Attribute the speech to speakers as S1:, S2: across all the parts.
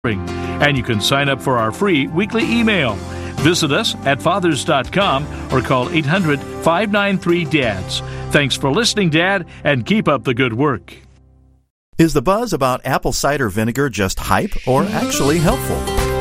S1: And you can sign up for our free weekly email. Visit us at fathers.com or call 800-593-DADS. Thanks for listening, Dad, and keep up the good work.
S2: Is the buzz about apple cider vinegar just hype or actually helpful?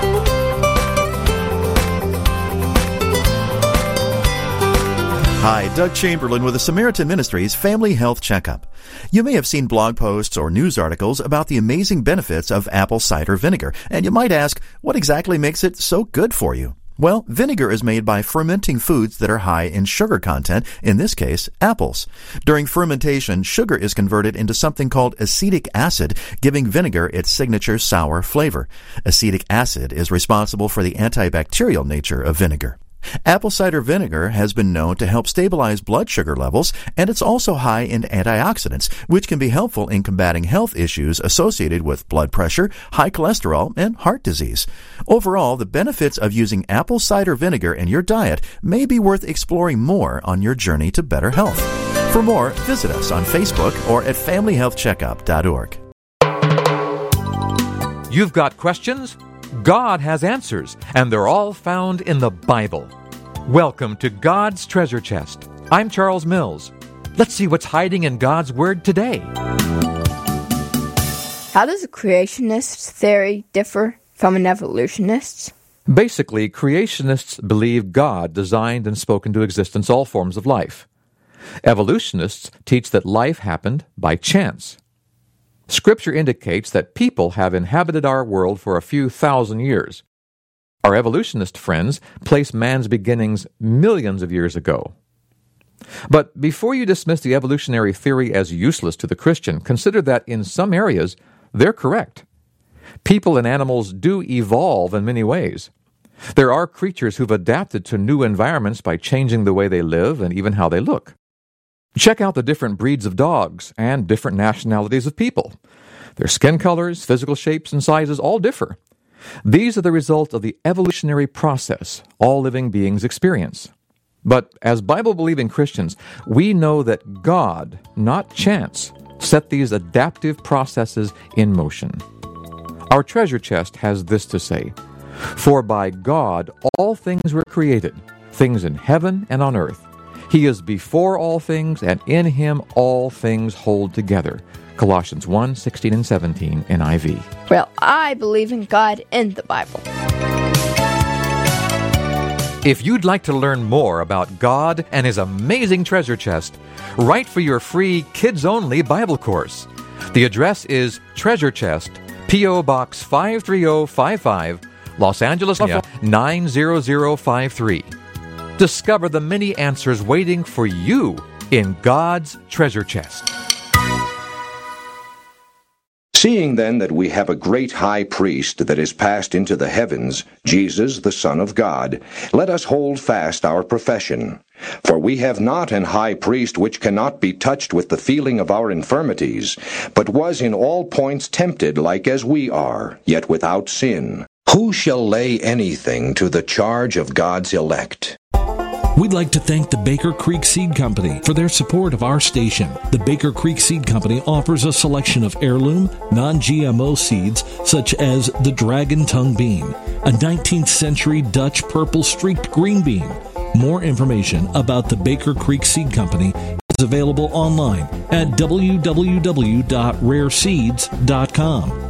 S2: Hi, Doug Chamberlain with the Samaritan Ministries Family Health Checkup. You may have seen blog posts or news articles about the amazing benefits of apple cider vinegar, and you might ask, what exactly makes it so good for you? Well, vinegar is made by fermenting foods that are high in sugar content, in this case, apples. During fermentation, sugar is converted into something called acetic acid, giving vinegar its signature sour flavor. Acetic acid is responsible for the antibacterial nature of vinegar. Apple cider vinegar has been known to help stabilize blood sugar levels, and it's also high in antioxidants, which can be helpful in combating health issues associated with blood pressure, high cholesterol, and heart disease. Overall, the benefits of using apple cider vinegar in your diet may be worth exploring more on your journey to better health. For more, visit us on Facebook or at familyhealthcheckup.org.
S3: You've got questions? God has answers, and they're all found in the Bible. Welcome to God's Treasure Chest. I'm Charles Mills. Let's see what's hiding in God's Word today.
S4: How does a creationist theory differ from an evolutionist's?
S3: Basically, creationists believe God designed and spoke into existence all forms of life. Evolutionists teach that life happened by chance. Scripture indicates that people have inhabited our world for a few thousand years. Our evolutionist friends place man's beginnings millions of years ago. But before you dismiss the evolutionary theory as useless to the Christian, consider that in some areas, they're correct. People and animals do evolve in many ways. There are creatures who've adapted to new environments by changing the way they live and even how they look. Check out the different breeds of dogs and different nationalities of people. Their skin colors, physical shapes, and sizes all differ. These are the result of the evolutionary process all living beings experience. But as Bible-believing Christians, we know that God, not chance, set these adaptive processes in motion. Our treasure chest has this to say: "For by God all things were created, things in heaven and on earth. He is before all things, and in Him all things hold together." Colossians 1:16 and 17 NIV.
S4: Well, I believe in God and the Bible.
S3: If you'd like to learn more about God and His amazing treasure chest, write for your free kids-only Bible course. The address is Treasure Chest, P.O. Box 53055, Los Angeles, 90053. Discover the many answers waiting for you in God's treasure chest.
S5: Seeing then that we have a great high priest that is passed into the heavens, Jesus, the Son of God, let us hold fast our profession. For we have not an high priest which cannot be touched with the feeling of our infirmities, but was in all points tempted like as we are, yet without sin. Who shall lay anything to the charge of God's elect?
S6: We'd like to thank the Baker Creek Seed Company for their support of our station. The Baker Creek Seed Company offers a selection of heirloom, non-GMO seeds such as the Dragon Tongue Bean, a 19th century Dutch purple streaked green bean. More information about the Baker Creek Seed Company is available online at www.rareseeds.com.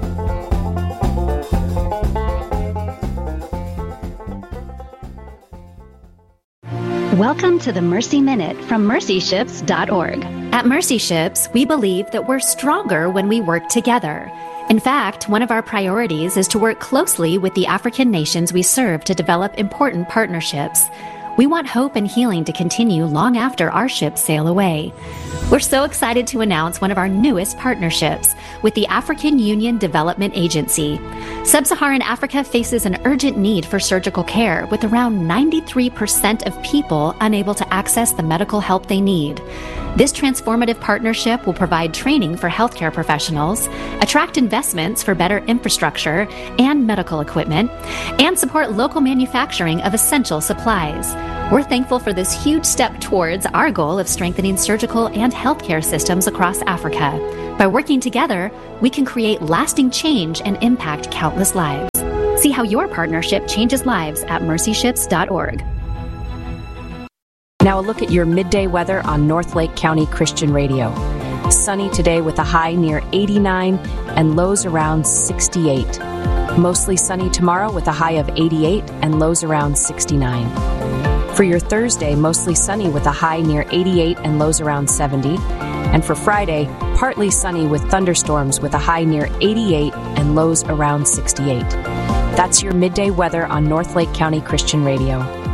S7: Welcome to the Mercy Minute from mercyships.org.
S8: At Mercy Ships, we believe that we're stronger when we work together. In fact, one of our priorities is to work closely with the African nations we serve to develop important partnerships. We want hope and healing to continue long after our ships sail away. We're so excited to announce one of our newest partnerships with the African Union Development Agency. Sub-Saharan Africa faces an urgent need for surgical care, with around 93% of people unable to access the medical help they need. This transformative partnership will provide training for healthcare professionals, attract investments for better infrastructure and medical equipment, and support local manufacturing of essential supplies. We're thankful for this huge step towards our goal of strengthening surgical and healthcare systems across Africa. By working together, we can create lasting change and impact countless lives. See how your partnership changes lives at mercyships.org.
S9: Now a look at your midday weather on North Lake County Christian Radio. Sunny today with a high near 89 and lows around 68. Mostly sunny tomorrow with a high of 88 and lows around 69. For your Thursday, mostly sunny with a high near 88 and lows around 70. And for Friday, partly sunny with thunderstorms with a high near 88 and lows around 68. That's your midday weather on North Lake County Christian Radio.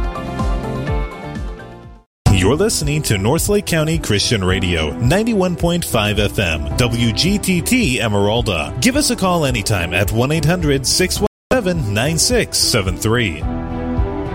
S10: You're listening to North Lake County Christian Radio, 91.5 FM, WGTT Emeralda. Give us a call anytime at 1-800-617-9673.